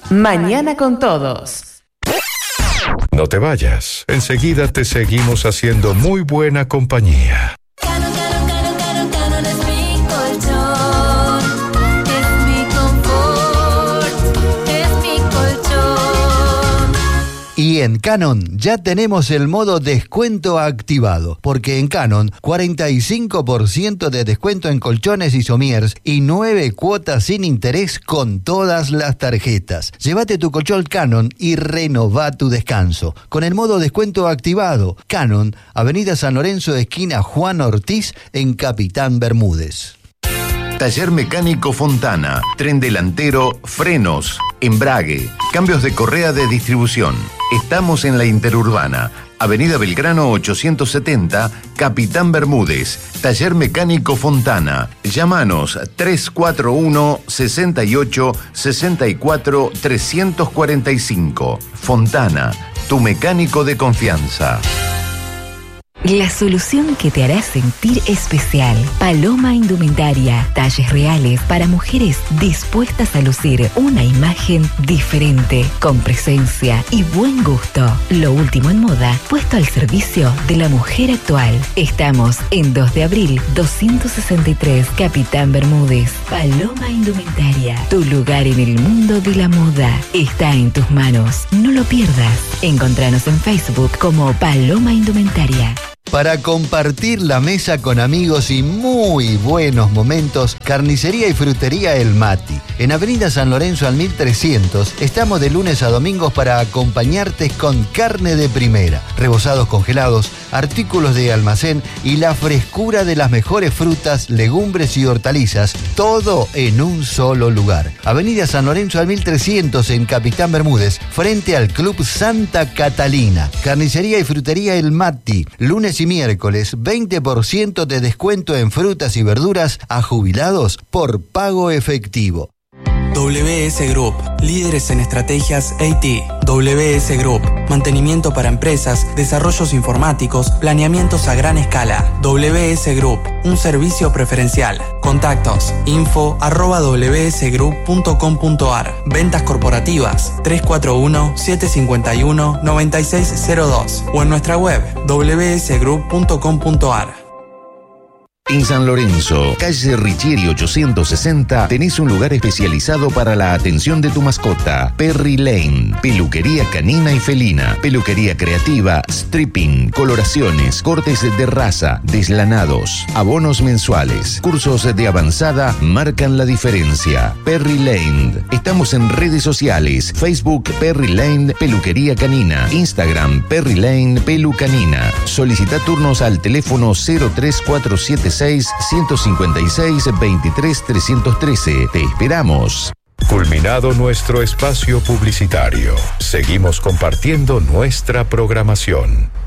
Mañana con todos. No te vayas, enseguida te seguimos haciendo muy buena compañía. Canon es mi colchón, es mi confort, es mi colchón. Y en Canon ya tenemos el modo descuento activado, porque en Canon 45% de descuento en colchones y somiers y 9 cuotas sin interés con todas las tarjetas. Llévate tu colchón Canon y renová tu descanso. Con el modo descuento activado, Canon, Avenida San Lorenzo, esquina Juan Ortiz, en Capitán Bermúdez. Taller Mecánico Fontana, tren delantero, frenos, embrague, cambios de correa de distribución. Estamos en la Interurbana, Avenida Belgrano 870, Capitán Bermúdez. Taller Mecánico Fontana. Llámanos 341 68 64 345. Fontana, tu mecánico de confianza. La solución que te hará sentir especial. Paloma Indumentaria. Talles reales para mujeres dispuestas a lucir una imagen diferente, con presencia y buen gusto. Lo último en moda, puesto al servicio de la mujer actual. Estamos en 2 de abril, 263, Capitán Bermúdez. Paloma Indumentaria. Tu lugar en el mundo de la moda está en tus manos. No lo pierdas. Encontranos en Facebook como Paloma Indumentaria. Para compartir la mesa con amigos y muy buenos momentos, Carnicería y Frutería El Mati. En Avenida San Lorenzo al 1300, estamos de lunes a domingos para acompañarte con carne de primera, rebozados congelados, artículos de almacén y la frescura de las mejores frutas, legumbres y hortalizas, todo en un solo lugar. Avenida San Lorenzo al 1300 en Capitán Bermúdez, frente al Club Santa Catalina. Carnicería y Frutería El Mati, lunes y miércoles, 20% de descuento en frutas y verduras a jubilados por pago efectivo. WS Group, líderes en estrategias IT. WS Group, mantenimiento para empresas, desarrollos informáticos, planeamientos a gran escala. WS Group, un servicio preferencial. Contactos, info@wsgroup.com.ar. Ventas corporativas, 341-751-9602. O en nuestra web, wsgroup.com.ar. En San Lorenzo, calle Richieri 860, tenés un lugar especializado para la atención de tu mascota. Perry Lane, peluquería canina y felina, peluquería creativa, stripping, coloraciones, cortes de raza, deslanados, abonos mensuales, cursos de avanzada marcan la diferencia. Perry Lane. Estamos en redes sociales, Facebook Perry Lane Peluquería Canina, Instagram Perry Lane Pelucanina. Solicita turnos al teléfono 03476 156 23 313. Te esperamos. Culminado nuestro espacio publicitario, seguimos compartiendo nuestra programación.